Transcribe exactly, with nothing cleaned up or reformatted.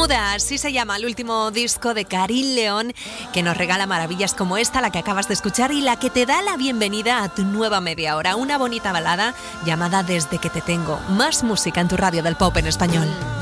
Muda, así se llama el último disco de Karin León, que nos regala maravillas como esta, la que acabas de escuchar, y la que te da la bienvenida a tu nueva media hora. Una bonita balada llamada Desde que te tengo. Más música en tu radio del pop en español.